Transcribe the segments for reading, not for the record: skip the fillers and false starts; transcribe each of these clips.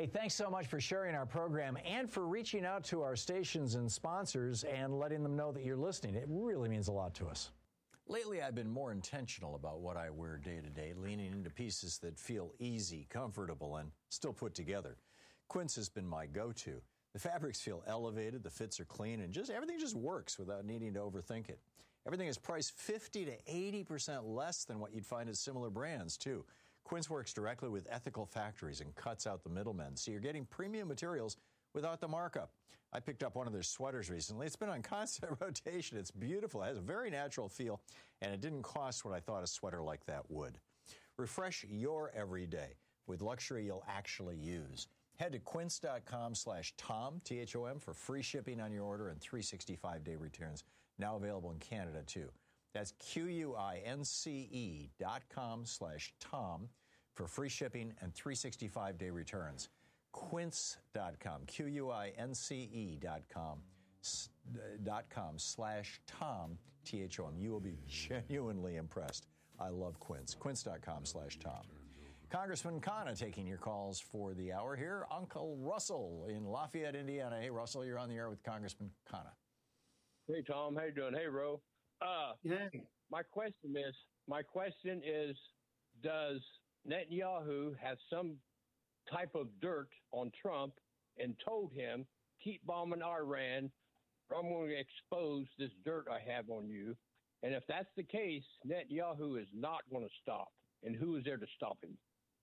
Hey, thanks so much for sharing our program and for reaching out to our stations and sponsors and letting them know that you're listening. It really means a lot to us. Lately, I've been more intentional about what I wear day to day, leaning into pieces that feel easy, comfortable, and still put together. Quince has been my go-to. The fabrics feel elevated, the fits are clean, and everything just works without needing to overthink it. Everything is priced 50 to 80% less than what you'd find at similar brands, too. Quince works directly with ethical factories and cuts out the middlemen, so you're getting premium materials without the markup. I picked up one of their sweaters recently. It's been on constant rotation. It's beautiful. It has a very natural feel, and it didn't cost what I thought a sweater like that would. Refresh your everyday with luxury you'll actually use. Head to quince.com/Tom, T-H-O-M, for free shipping on your order and 365-day returns. Now available in Canada, too. That's QUINCE.com/Tom for free shipping and 365-day returns. Quince.com, QUINCE.com/Tom, T-H-O-M. You will be genuinely impressed. I love Quince. Quince.com/Tom. Congressman Khanna taking your calls for the hour here. Uncle Russell in Lafayette, Indiana. Hey, Russell, you're on the air with Congressman Khanna. Hey, Tom. How you doing? Hey, Ro. Yeah. My question is, does Netanyahu have some type of dirt on Trump and told him, keep bombing Iran, or I'm going to expose this dirt I have on you? And if that's the case, Netanyahu is not going to stop. And who is there to stop him?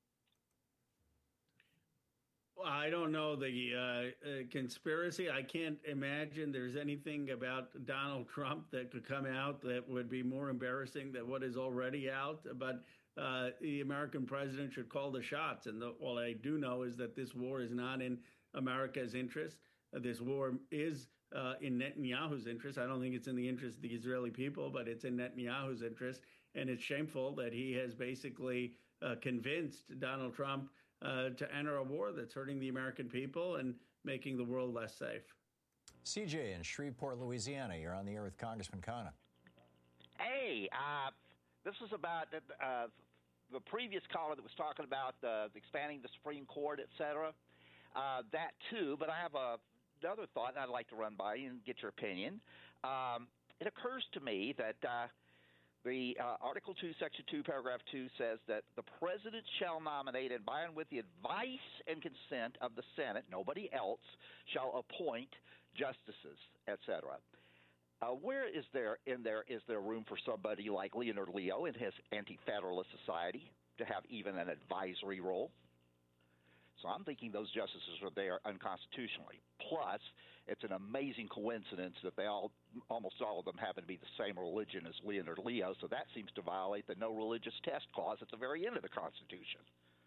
Well, I don't know the conspiracy. I can't imagine there's anything about Donald Trump that could come out that would be more embarrassing than what is already out. But the American president should call the shots. And all I do know is that this war is not in America's interest. This war is in Netanyahu's interest. I don't think it's in the interest of the Israeli people, but it's in Netanyahu's interest. And it's shameful that he has basically convinced Donald Trump to enter a war that's hurting the American people and making the world less safe. CJ in Shreveport, Louisiana. You're on the air with Congressman Khanna. Hey, this is about the previous caller that was talking about expanding the Supreme Court, et cetera. That too, but I have another thought I'd like to run by you and get your opinion. It occurs to me that the Article 2, Section 2, Paragraph 2 says that the president shall nominate and by and with the advice and consent of the Senate, nobody else, shall appoint justices, etc. Where is there room for somebody like Leonard Leo in his Anti-Federalist Society to have even an advisory role? So I'm thinking those justices are there unconstitutionally. Plus, it's an amazing coincidence that almost all of them happen to be the same religion as Leonard Leo, so that seems to violate the no religious test clause at the very end of the Constitution.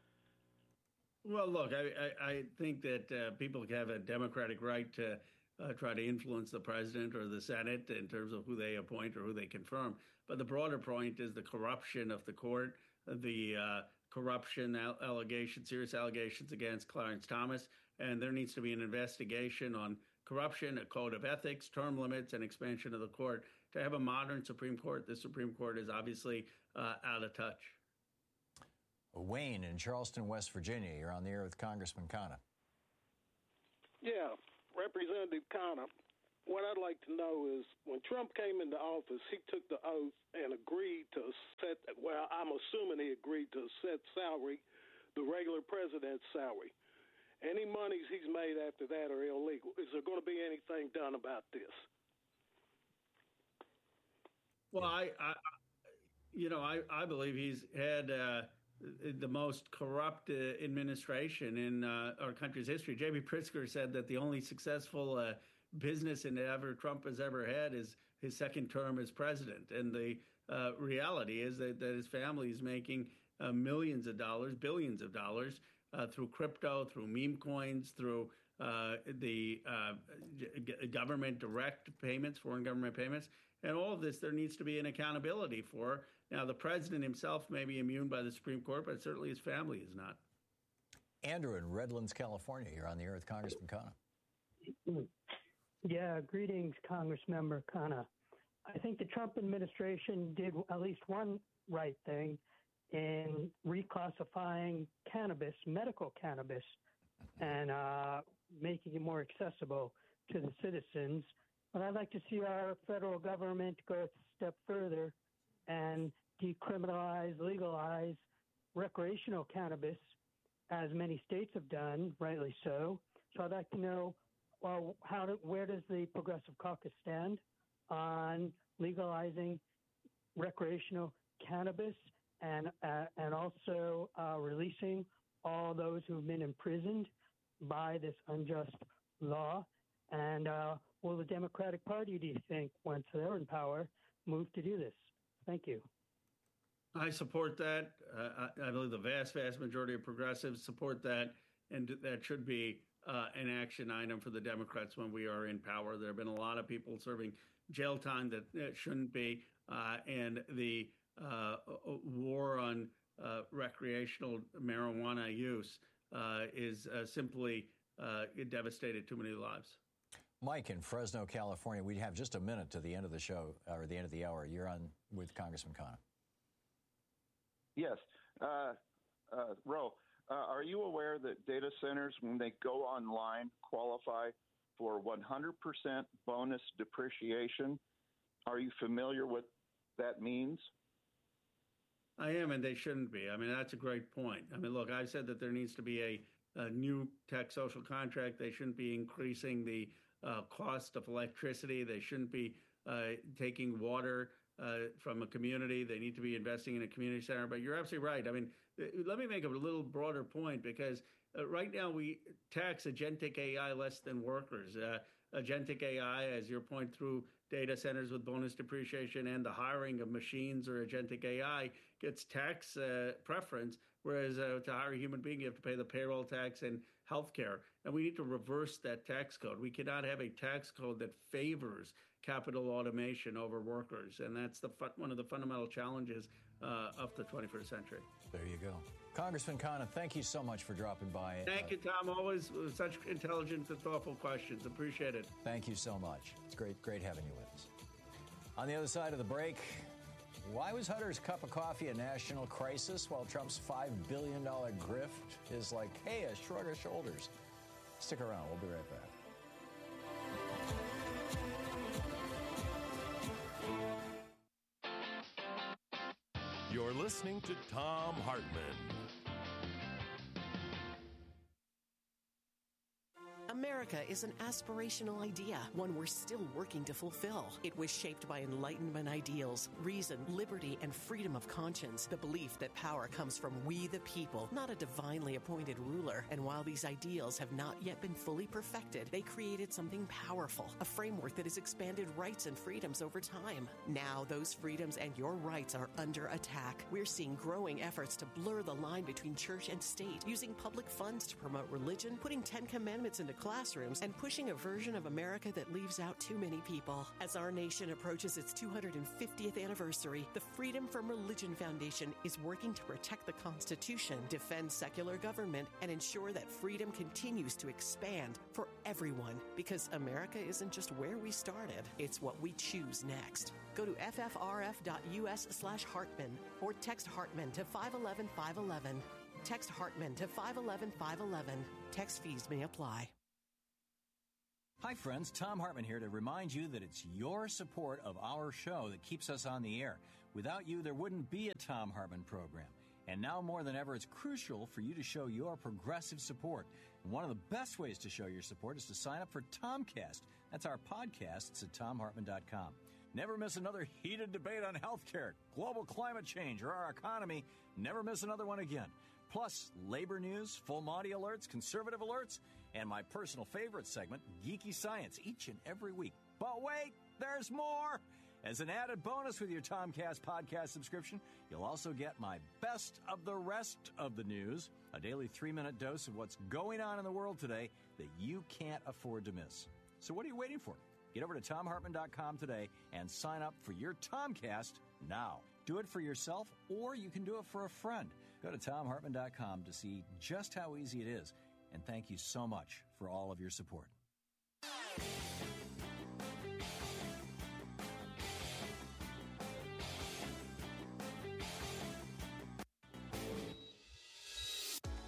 Well, look, I think that people have a democratic right to try to influence the president or the Senate in terms of who they appoint or who they confirm. But the broader point is the corruption of the court, the corruption allegations, serious allegations against Clarence Thomas, and there needs to be an investigation on corruption, a code of ethics, term limits, and expansion of the court to have a modern Supreme Court. The Supreme Court is obviously out of touch. Wayne in Charleston, West Virginia. You're on the air with Congressman Khanna. Yeah, Representative Khanna, what I'd like to know is when Trump came into office, he took the oath and agreed to set, well, I'm assuming he agreed to set salary, the regular president's salary. Any monies he's made after that are illegal. Is there going to be anything done about this? Well, I believe he's had the most corrupt administration in our country's history. J.B. Pritzker said that the only successful business endeavor Trump has ever had is his second term as president. And the reality is that his family is making millions of dollars, billions of dollars through crypto, through meme coins, through the government direct payments, foreign government payments. And all of this, there needs to be an accountability for. Now, the president himself may be immune by the Supreme Court, but certainly his family is not. Andrew in Redlands, California. You're on the air with Congressman Khanna. Yeah, greetings, Congressmember Khanna. I think the Trump administration did at least one right thing in reclassifying cannabis, medical cannabis, and making it more accessible to the citizens. But I'd like to see our federal government go a step further and decriminalize, legalize recreational cannabis, as many states have done, rightly so. So I'd like to know, well, where does the Progressive Caucus stand on legalizing recreational cannabis and also releasing all those who've been imprisoned by this unjust law? And will the Democratic Party, do you think, once they're in power, move to do this? Thank you. I support that. I believe the vast majority of progressives support that, and that should be an action item for the Democrats when we are in power. There have been a lot of people serving jail time that shouldn't be, and the war on recreational marijuana use is simply devastated too many lives. Mike in Fresno, California. We have just a minute to the end of the show, or the end of the hour. You're on with Congressman Khanna. Yes. Ro, are you aware that data centers, when they go online, qualify for 100% bonus depreciation? Are you familiar with that means? I am, and they shouldn't be. I mean, that's a great point. I mean, look, I've said that there needs to be a new tech social contract. They shouldn't be increasing the cost of electricity. They shouldn't be taking water from a community. They need to be investing in a community center. But you're absolutely right. I mean, let me make a little broader point, because right now we tax agentic AI less than workers. Agentic AI, as your point, through data centers with bonus depreciation and the hiring of machines or agentic AI, gets tax preference, whereas to hire a human being, you have to pay the payroll tax and healthcare. And we need to reverse that tax code. We cannot have a tax code that favors capital automation over workers. And that's one of the fundamental challenges of the 21st century. There you go. Congressman Khanna, thank you so much for dropping by. Thank you, Tom. Always such intelligent and thoughtful questions. Appreciate it. Thank you so much. It's great having you with us. On the other side of the break, why was Hunter's cup of coffee a national crisis while Trump's $5 billion grift is like, hey, a shrug of shoulders? Stick around. We'll be right back. You're listening to Thom Hartmann. America is an aspirational idea, one we're still working to fulfill. It was shaped by Enlightenment ideals, reason, liberty, and freedom of conscience. The belief that power comes from we the people, not a divinely appointed ruler. And while these ideals have not yet been fully perfected, they created something powerful, a framework that has expanded rights and freedoms over time. Now, those freedoms and your rights are under attack. We're seeing growing efforts to blur the line between church and state, using public funds to promote religion, putting 10 Commandments into classrooms, and pushing a version of America that leaves out too many people. As our nation approaches its 250th anniversary, the Freedom from Religion Foundation is working to protect the Constitution, defend secular government, and ensure that freedom continues to expand for everyone. Because America isn't just where we started, it's what we choose next. Go to ffrf.us/Hartman or text Hartman to 511-511. Text Hartman to 511-511. Text fees may apply. Hi, friends. Thom Hartmann here to remind you that it's your support of our show that keeps us on the air. Without you, there wouldn't be a Thom Hartmann program. And now more than ever, it's crucial for you to show your progressive support. And one of the best ways to show your support is to sign up for Tomcast. That's our podcast. It's at ThomHartmann.com. Never miss another heated debate on healthcare, global climate change, or our economy. Never miss another one again. Plus, labor news, full Monty alerts, conservative alerts, and my personal favorite segment, Geeky Science, each and every week. But wait, there's more! As an added bonus with your Tomcast podcast subscription, you'll also get my best of the rest of the news, a daily 3-minute dose of what's going on in the world today that you can't afford to miss. So what are you waiting for? Get over to ThomHartmann.com today and sign up for your Tomcast now. Do it for yourself, or you can do it for a friend. Go to ThomHartmann.com to see just how easy it is. And thank you so much for all of your support. Hello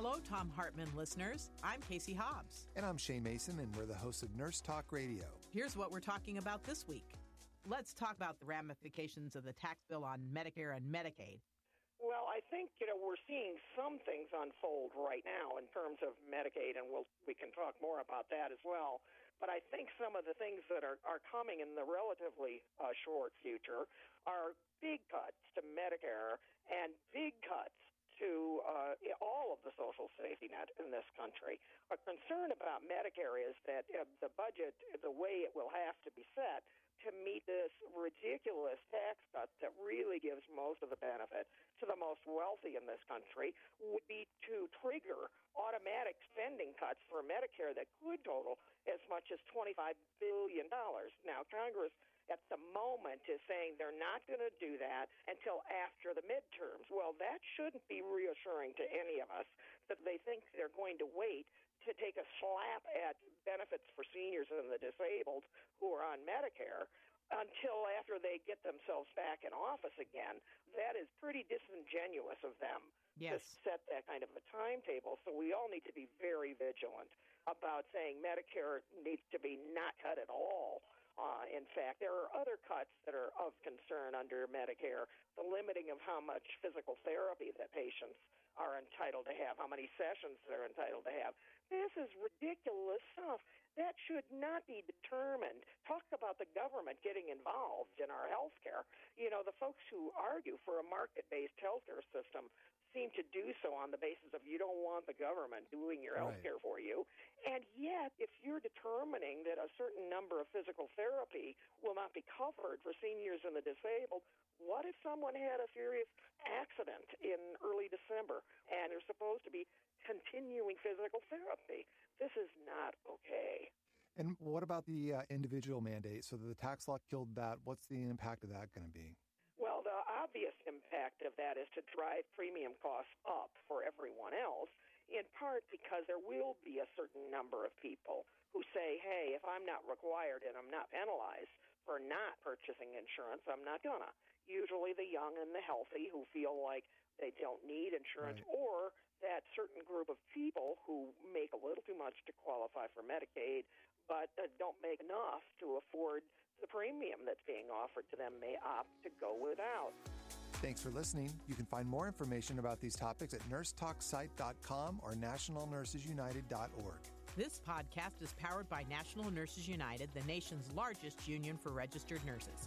Hello, Tom Hartman listeners. I'm Casey Hobbs. And I'm Shane Mason, and we're the hosts of Nurse Talk Radio. Here's what we're talking about this week. Let's talk about the ramifications of the tax bill on Medicare and Medicaid. Well, I think, we're seeing some things unfold right now in terms of Medicaid, and we can talk more about that as well. But I think some of the things that are coming in the relatively short future are big cuts to Medicare and big cuts to all of the social safety net in this country. A concern about Medicare is that the budget, the way it will have to be set to meet this ridiculous tax cut that really gives most of the benefit to the most wealthy in this country, would be to trigger automatic spending cuts for Medicare that could total as much as $25 billion. Now, Congress at the moment is saying they're not going to do that until after the midterms. Well, that shouldn't be reassuring to any of us that they think they're going to wait to take a slap at benefits for seniors and the disabled who are on Medicare until after they get themselves back in office again. That is pretty disingenuous of them to set that kind of a timetable. So we all need to be very vigilant about saying Medicare needs to be not cut at all. In fact, there are other cuts that are of concern under Medicare, the limiting of how much physical therapy that patients are entitled to have, how many sessions they're entitled to have. This is ridiculous stuff. That should not be determined. Talk about the government getting involved in our health care. The folks who argue for a market-based healthcare system seem to do so on the basis of you don't want the government doing your health care for you. And yet, if you're determining that a certain number of physical therapy will not be covered for seniors and the disabled, what if someone had a serious accident in early December and they're supposed to be continuing physical therapy? This is not okay. And what about the individual mandate? So the tax law killed that. What's the impact of that going to be? Well, the obvious impact of that is to drive premium costs up for everyone else, in part because there will be a certain number of people who say, hey, if I'm not required and I'm not penalized for not purchasing insurance, I'm not gonna. Usually the young and the healthy who feel like they don't need insurance, or that certain group of people who make a little too much to qualify for Medicaid but don't make enough to afford the premium that's being offered to them may opt to go without. Thanks for listening. You can find more information about these topics at nursetalksite.com or nationalnursesunited.org. This podcast is powered by National Nurses United, the nation's largest union for registered nurses.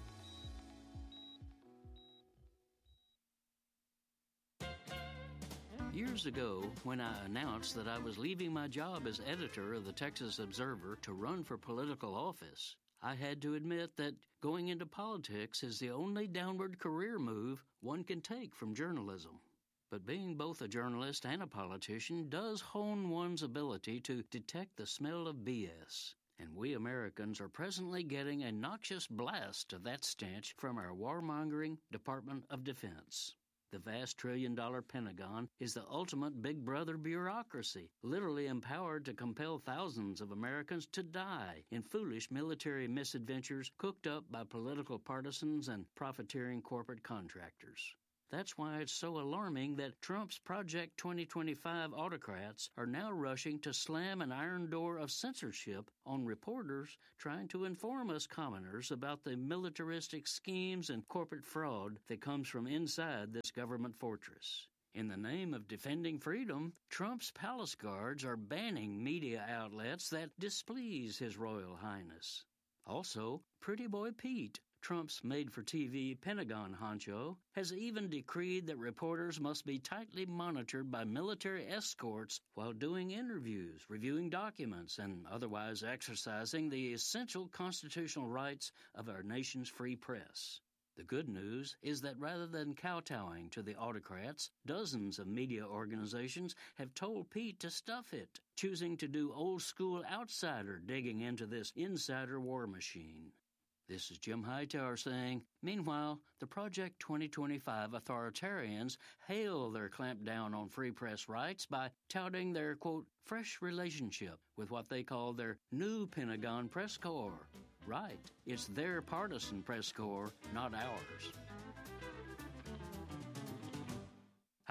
Years ago, when I announced that I was leaving my job as editor of the Texas Observer to run for political office, I had to admit that going into politics is the only downward career move one can take from journalism. But being both a journalist and a politician does hone one's ability to detect the smell of BS. And we Americans are presently getting a noxious blast of that stench from our warmongering Department of Defense. The vast trillion-dollar Pentagon is the ultimate big brother bureaucracy, literally empowered to compel thousands of Americans to die in foolish military misadventures cooked up by political partisans and profiteering corporate contractors. That's why it's so alarming that Trump's Project 2025 autocrats are now rushing to slam an iron door of censorship on reporters trying to inform us commoners about the militaristic schemes and corporate fraud that comes from inside this government fortress. In the name of defending freedom, Trump's palace guards are banning media outlets that displease His Royal Highness. Also, Pretty Boy Pete, Trump's made-for-TV Pentagon honcho, has even decreed that reporters must be tightly monitored by military escorts while doing interviews, reviewing documents, and otherwise exercising the essential constitutional rights of our nation's free press. The good news is that rather than kowtowing to the autocrats, dozens of media organizations have told Pete to stuff it, choosing to do old-school outsider digging into this insider war machine. This is Jim Hightower saying, meanwhile, the Project 2025 authoritarians hail their clampdown on free press rights by touting their, quote, fresh relationship with what they call their new Pentagon press corps. Right, it's their partisan press corps, not ours.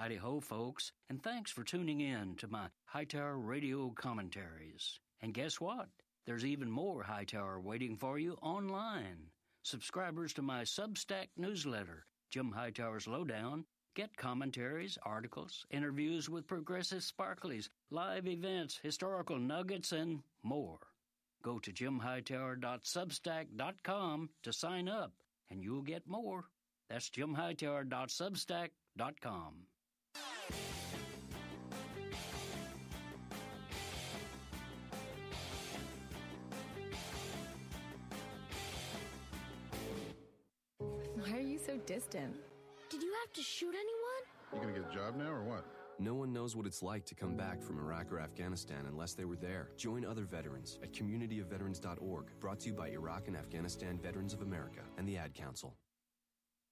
Howdy ho, folks, and thanks for tuning in to my Hightower Radio commentaries. And guess what? There's even more Hightower waiting for you online. Subscribers to my Substack newsletter, Jim Hightower's Lowdown, get commentaries, articles, interviews with progressive sparklies, live events, historical nuggets, and more. Go to jimhightower.substack.com to sign up, and you'll get more. That's jimhightower.substack.com. Why are you so distant? Did you have to shoot anyone? You gonna get a job now or what? No one knows what it's like to come back from Iraq or Afghanistan unless they were there. Join other veterans at communityofveterans.org, brought to you by Iraq and Afghanistan Veterans of America and the Ad Council.